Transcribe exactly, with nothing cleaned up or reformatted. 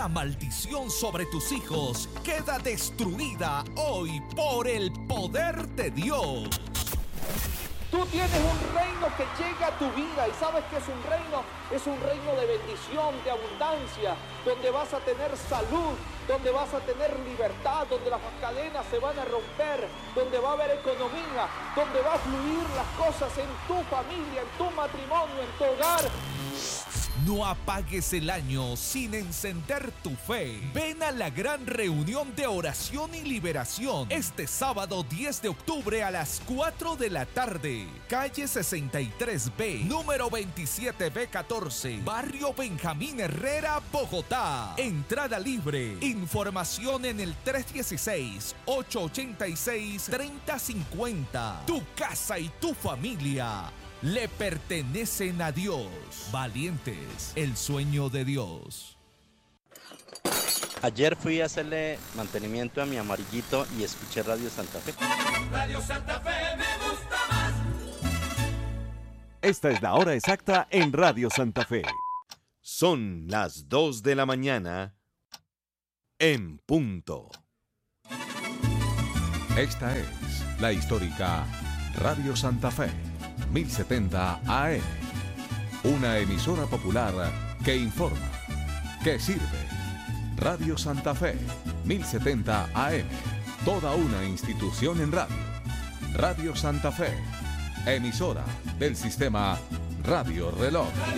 La maldición sobre tus hijos queda destruida hoy por el poder de Dios. Tú tienes un reino que llega a tu vida y sabes que es un reino, es un reino de bendición, de abundancia, donde vas a tener salud, donde vas a tener libertad, donde las cadenas se van a romper, donde va a haber economía, donde va a fluir las cosas en tu familia, en tu matrimonio, en tu hogar. No apagues el año sin encender tu fe. Ven a la gran reunión de oración y liberación este sábado diez de octubre a las cuatro de la tarde. Calle sesenta y tres B, número veintisiete B catorce, Barrio Benjamín Herrera, Bogotá. Entrada libre. Información en el tres uno seis, ocho ocho seis, tres cero cinco cero. Tu casa y tu familia le pertenecen a Dios. Valientes, el sueño de Dios. Ayer fui a hacerle mantenimiento a mi amarillito y escuché Radio Santa Fe. Radio Santa Fe me gusta más. Esta es la hora exacta en Radio Santa Fe. Son las dos de la mañana en punto. Esta es la histórica Radio Santa Fe. mil setenta A M, una emisora popular que informa, que sirve. Radio Santa Fe, mil setenta A M, toda una institución en radio. Radio Santa Fe, emisora del sistema Radio Reloj.